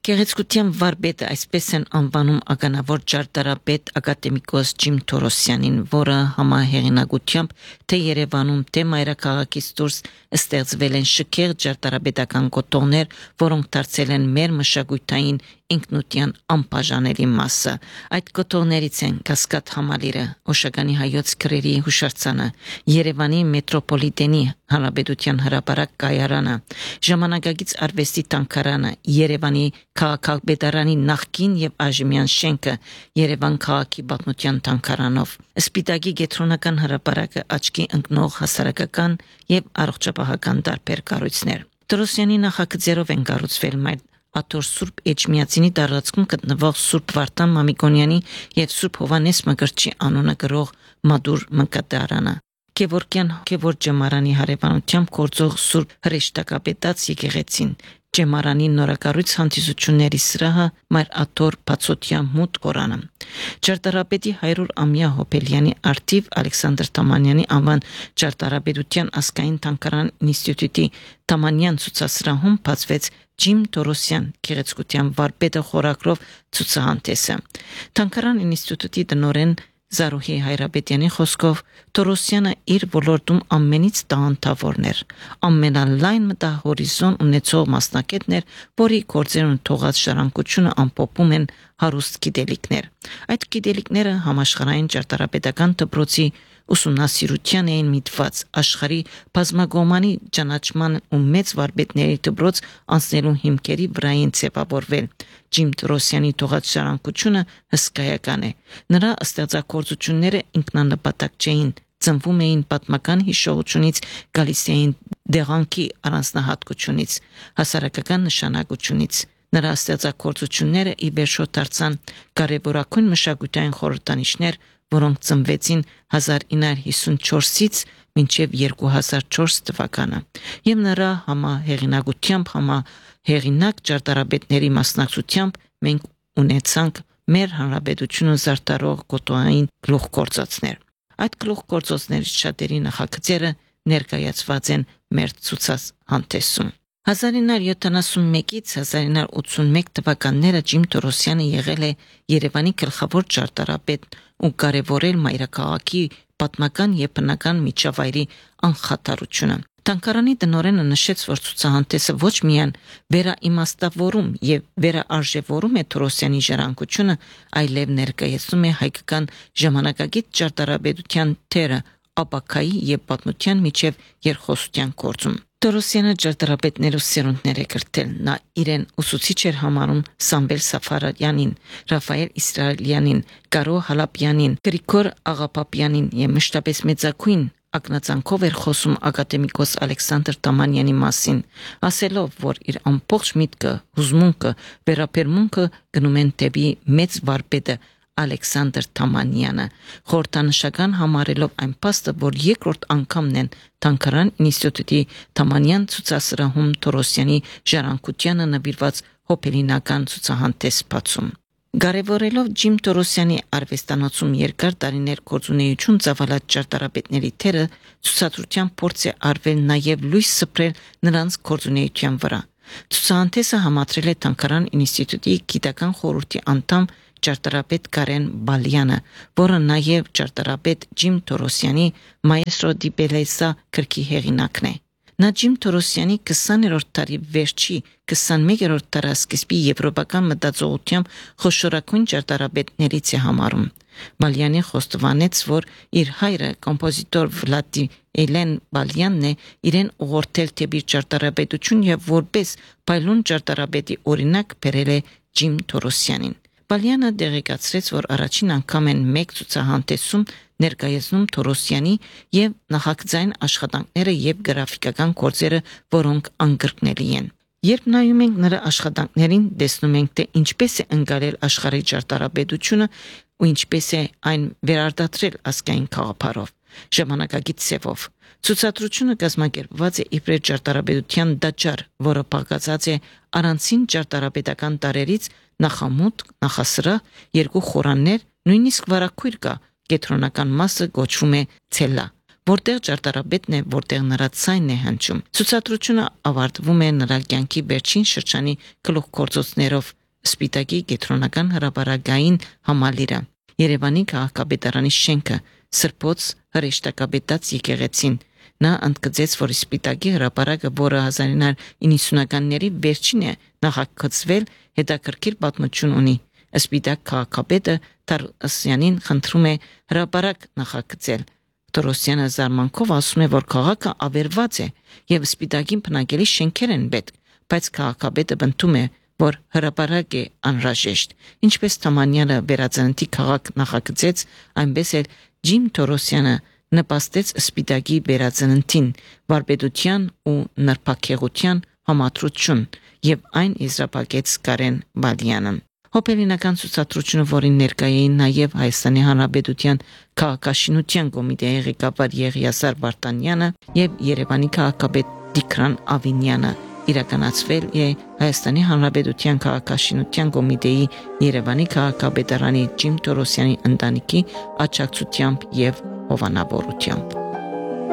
Գեղեցկության վարպետը այսպես են անվանում ականավոր ճարտարապետ ակադեմիկոս Ջիմ Թորոսյանին, որը համահեղինակությամբ թե Երևանում, թե մայրաքաղաքից դուրս ստեղծվել են շքեղ ճարտարապետական կոթողներ, որոնք դարձել են մեր մշակութային ինքնության անբաժանելի մասը։ Այդ կոթողներից են Կասկադ համալիրը, Օշականի հայոց քրերի հուշարձանը, Երևանի մետրոպոլիտենի հանրապետության հրապարակ կայարանը, ժամանակակից արվեստի տանքարանը, Երևանի քաղաքապետարանի նախկին եւ այժմյան շենքը, Երևան քաղաքի պատմության տանքարանով, Սպիտակի գետրոնական հրապարակը, աչքի ընկնող հասարակական եւ առողջապահական տարբեր կառույցներ։ Թորոսյանի նախագծերով են կառուցվել Աթոր Սուրբ Էջմիածինի տարածքում գտնվող Սուրբ Վարդան Մամիկոնյանի եւ Սուրբ Հովանես Մկրտչի անունը գրող մադուր մկրտարանը, Գևորգ Ջեմարանի հարևանությամբ գործող Սուրբ Հրեշտակապետած եկեղեցին, Ջեմարանի նորակառույց հանդիսությունների սրահը, Մայր Աթոր Բացօթյա մութ Կորանը, ճարտարապետի 100-ամյա հոբելյանի արթիվ Ալեքսանդր Թամանյանի անվան ճարտարապետության ազգային թանգարան ինստիտուտի Թամանյան ցուցասրահում բացվեց Ջիմ Թորոսյան գեղեցկության վարպետը խորագրով ցուցահանդեսը։ Թանգարան ինստիտուտի տնօրեն Զարուհի Հայրապետյանի խոսքով Թորոսյանը իր ոլորտում ամենից տաղանդավորն էր, ամենալայն մտահորիզոն ունեցող մասնակետն էր, որի գործերուն թողած ժառանգությունը ամփոփում են հարուստ գիտելիքներ։ Այդ գիտելիքները համաշխարհային ճարտարապետական դպրոցի ուսումնասիրության էին միտված, աշխարհի բազմագոմանի ճանաչման ու մեծ վարպետների դպրոց անցնելու հիմքերի վրային ձևավորվել։ Ջիմ Թորոսյանի թողած ժառանգությունը հսկայական է։ Նրա ստեղծագործությունները ինքնանպատակ չէին, ծնվում էին պատմական հիշողությունից, գալիս էին դեղանքի առանձնահատկությունից, հասարակական նշանակությունից։ Նրա ստեղծագործությունները ի վերջո դարձան կարևորագույն մշակութային խորհրդանիշներ, որոնք ծնվեցին 1954-ից մինչև 2004 թվականը, եւ նրա համահեղինակությամբ համահեղինակ ճարտարապետների մասնակցությամբ մենք ունեցանք մեր հանրապետությունը զարդարող կոթողային գլուխգործոցներ։ Այդ գլուխգործոցներից շատերի նախագծերը ներկայացված են մեր ցուցահանդեսում։ 1971-ից 1981 թվականները Ջիմ Թորոսյանը եղել է Երևանի գլխավոր ճարտարապետ ու կարևորել մայրաքաղաքի պատմական եւ բնական միջավայրի անխաթարությունը։ Թանգարանի տնօրենը նշեց, որ ցուցահանդեսը ոչ միայն վերաիմաստավորում եւ վերաարժեվորում է Թորոսյանի ժառանգությունը, այլև ներկայացնում է հայկական ժամանակակից ճարտարապետության թերը ապակայի եւ պատմության միջև երկխոսության գործում։ Թորոսյանը ճարտարապետներու սերունդներ է կրթել։ Նա իրեն ուսուցիչ էր համարում Սամվել Սաֆարյանին, Ռաֆայել Իսրայելյանին, Կարո Հալապյանին, Գրիգոր Աղապապյանին եւ մշտապես մեծակույն ակնածանքով էր խոսում ակադեմիկոս Ալեքսանդր Թամանյանի մասին, ասելով, որ իր ամբողջ միտքը, հուզմունքը, վերապերմունքը գնում են դեպի մեծ վարպետը Ալեքսանդր Թամանյանը, խորհրդանշական համարելով այն փաստը, որ երկրորդ անգամն են Թանգարան ինստիտուտի Թամանյան ցուցասրահում Թորոսյանի ժառանգությանը նվիրված հոբելինական ցուցահանդես բացում։ Կարևորելով Ջիմ Թորոսյանի արվեստանոցում երկար տարիներ գործունեություն ծավալած ճարտարապետների թերը, ցուցադրության փորձ է արվել նաև լույս սփռել նրանց գործունեության վրա։ Ցուցահանդեսը համադրել է Թանգարան ինստիտուտի գիտական խորհրդի անդամ ճարտարապետ Կարեն Բալյանը, որը նաև ճարտարապետ Ջիմ Թորոսյանի Մայեստրո դի Բելեսա գրքի հեղինակն է։ Նա Ջիմ Թորոսյանի 20-րդ դարի վերջի 21-րդ դարասկիզբի եվրոպական մտածողությամբ խոշորագույն ճարտարապետներից է համարում։ Բալյանի խոստովանեց, որ իր հայրը կոմպոզիտոր Վլադիմիր Բալյանն է իրեն ուղղորդել դեպի ճարտարապետություն եւ որպես փայլուն ճարտարապետի օրինակ բերել է Ջիմ Թորոսյանին։ Բալյանը դեղեկացրեց, որ առաջին անգամ են մեկ ցուցահանդեսում ներկայացնում Թորոսյանի եւ նախագծային աշխատանքները եւ գրաֆիկական գործերը, որոնք անկրկնելի են։ Երբ նայում ենք նրա աշխատանքներին, տեսնում ենք, թե ինչպես է ընկալել աշխարհի ճարտարապետությունը ու ինչպես է այն վերարտադրել ազգային խաղապարով, ժամանակակից սևով։ Ցուցադրությունը կազմակերպված է իբրև ճարտարապետության դաճար, որը բաղկացած է առանցին ճարտարապետական տարերից, նախամուտ, նախասրահ, երկու խորաններ, նույնիսկ վարակույր կա, կենտրոնական մասը կոչվում է ցելլա։ որտեղ ճարտարապետն է, որտեղ նրա ցայնն է հնչում։ Ցուցադրությունը ավարտվում է նրա կյանքի վերջին շրջանի գլուխգործոցներով Սպիտակի կենտրոնական հրապարակային համալիրը, Երևանի քաղաքապետարանի շենքը, Սրբոց հրեշտակապետած եկեղեցին։ Նա ընդգծեց, որ Սպիտակի հրապարակը, որը 1990-ականների վերջին է նախագծվել, հետաքրքիր պատմություն ունի։ Սպիտակ քաղաքապետը Թորոսյանին խնդրում է հրապարակ նախագծել։ Թորոսյանը զարմանքով ասում է, որ քաղաքը ավերված է եւ Սպիտակին բնակելի շենքեր են պետք, բայց քաղաքապետը բնդում է, որ հրապարակ է անհրաժեշտ։ Ինչպես Թամանյանը վերածննդի քաղաք նախագծեց, այնպես էլ Ջիմ Թորոսյանը նպաստեց Սպիտակի վերածննդին, վարպետության ու նրբակեղության համադրություն, եւ այն եզրափակեց Կարեն Բալյանը։ Հոբելինական ցուցադրությունը, որին ներկայ էին նաև Հայաստանի Հանրապետության քաղաքաշինության կոմիտեի ղեկավար Եղիազար Վարդանյանը եւ Երևանի քաղաքապետ Տիգրան Ավինյանը, իրականացվել է Հայաստանի Հանրապետության քաղաքաշինության կոմիտեի Երևանի քաղաքապետարանի Ջիմ Թորոսյանի ընտանիքի աջակցությամբ եւ հովանավորությամբ։